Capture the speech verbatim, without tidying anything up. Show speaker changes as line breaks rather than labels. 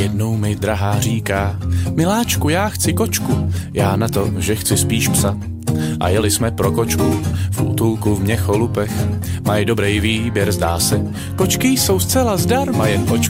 Jednou mi drahá říká, miláčku, já chci kočku, já na to, že chci spíš psa. A jeli jsme pro kočku v útulku v Měcholupech. Mají dobrý výběr, zdá se. Kočky jsou zcela zdarma, jen očko